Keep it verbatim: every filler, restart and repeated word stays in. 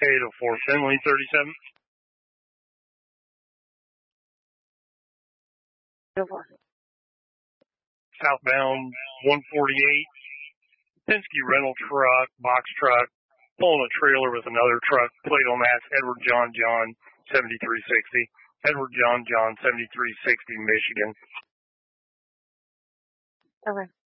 eight oh four, Finley thirty-seven. Southbound one forty-eight, Penske rental truck, box truck, pulling a trailer with another truck, plate on that, Edward John John, seventy-three sixty. Edward John John, seventy-three sixty, Michigan. Okay.